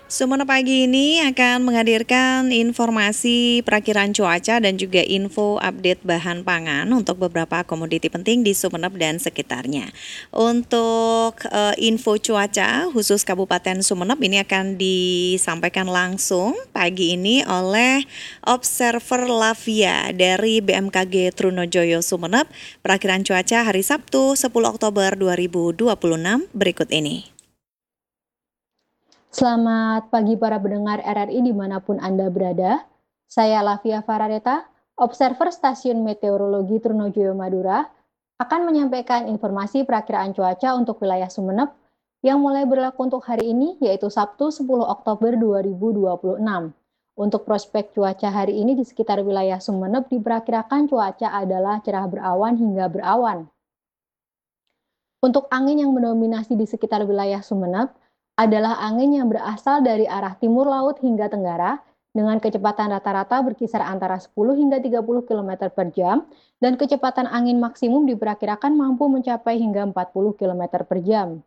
Sumenep pagi ini akan menghadirkan informasi perakiraan cuaca dan juga info update bahan pangan untuk beberapa komoditi penting di Sumenep dan sekitarnya. Untuk info cuaca khusus Kabupaten Sumenep ini akan disampaikan langsung pagi ini oleh Observer Lavia dari BMKG Trunojoyo Sumenep. Perakiraan cuaca hari Sabtu 10 Oktober 2026 berikut ini. Selamat pagi para pendengar RRI dimanapun Anda berada. Saya Lavia Farareta, Observer Stasiun Meteorologi Trunojoyo Madura, akan menyampaikan informasi perakiraan cuaca untuk wilayah Sumenep yang mulai berlaku untuk hari ini, yaitu Sabtu 10 Oktober 2026. Untuk prospek cuaca hari ini di sekitar wilayah Sumenep diperkirakan cuaca adalah cerah berawan hingga berawan. Untuk angin yang mendominasi di sekitar wilayah Sumenep, adalah angin yang berasal dari arah timur laut hingga tenggara dengan kecepatan rata-rata berkisar antara 10 hingga 30 km per jam dan kecepatan angin maksimum diperkirakan mampu mencapai hingga 40 km per jam.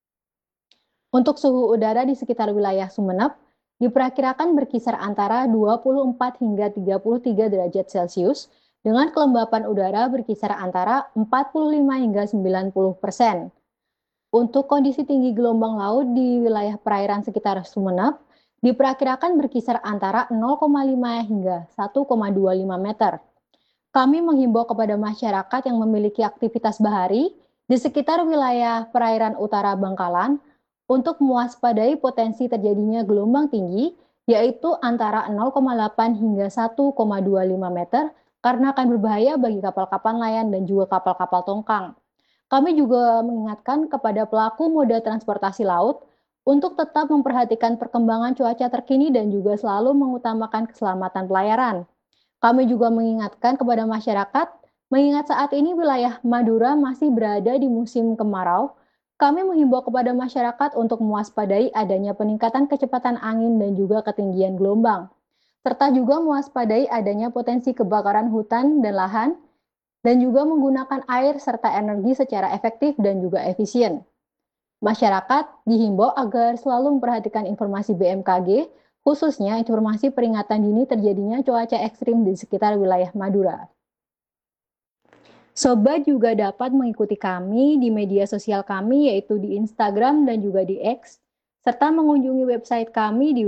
Untuk suhu udara di sekitar wilayah Sumenep diperkirakan berkisar antara 24 hingga 33 derajat Celcius dengan kelembapan udara berkisar antara 45 hingga 90%. Untuk kondisi tinggi gelombang laut di wilayah perairan sekitar Sumenep, diperkirakan berkisar antara 0,5 hingga 1,25 meter. Kami menghimbau kepada masyarakat yang memiliki aktivitas bahari di sekitar wilayah perairan utara Bangkalan untuk mewaspadai potensi terjadinya gelombang tinggi, yaitu antara 0,8 hingga 1,25 meter, karena akan berbahaya bagi kapal-kapal nelayan dan juga kapal-kapal tongkang. Kami juga mengingatkan kepada pelaku moda transportasi laut untuk tetap memperhatikan perkembangan cuaca terkini dan juga selalu mengutamakan keselamatan pelayaran. Kami juga mengingatkan kepada masyarakat, mengingat saat ini wilayah Madura masih berada di musim kemarau, kami menghimbau kepada masyarakat untuk mewaspadai adanya peningkatan kecepatan angin dan juga ketinggian gelombang, serta juga mewaspadai adanya potensi kebakaran hutan dan lahan, dan juga menggunakan air serta energi secara efektif dan juga efisien. Masyarakat dihimbau agar selalu memperhatikan informasi BMKG, khususnya informasi peringatan dini terjadinya cuaca ekstrim di sekitar wilayah Madura. Sobat juga dapat mengikuti kami di media sosial kami yaitu di Instagram dan juga di X, serta mengunjungi website kami di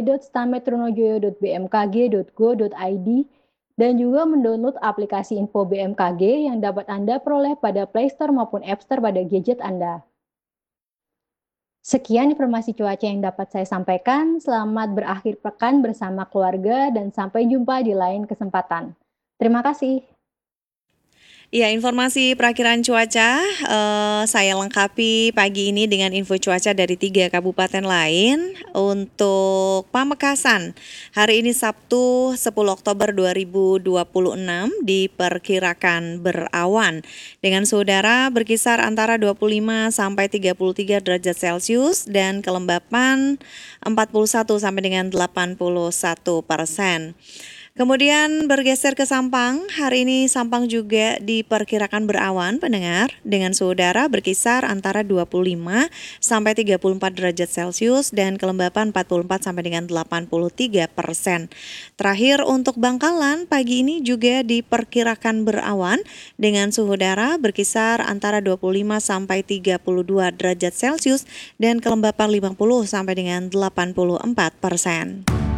www.stametronojoyo.bmkg.go.id dan juga mendownload aplikasi info BMKG yang dapat Anda peroleh pada Play Store maupun App Store pada gadget Anda. Sekian informasi cuaca yang dapat saya sampaikan. Selamat berakhir pekan bersama keluarga dan sampai jumpa di lain kesempatan. Terima kasih. Ya, informasi perakiraan cuaca saya lengkapi pagi ini dengan info cuaca dari 3 kabupaten lain. Untuk Pamekasan, hari ini Sabtu 10 Oktober 2026 diperkirakan berawan dengan suhu udara berkisar antara 25 sampai 33 derajat Celcius dan kelembapan 41 sampai dengan 81%. Kemudian bergeser ke Sampang, hari ini Sampang juga diperkirakan berawan pendengar dengan suhu udara berkisar antara 25 sampai 34 derajat Celcius dan kelembapan 44 sampai dengan 83%. Terakhir untuk Bangkalan, pagi ini juga diperkirakan berawan dengan suhu udara berkisar antara 25 sampai 32 derajat Celcius dan kelembapan 50 sampai dengan 84%.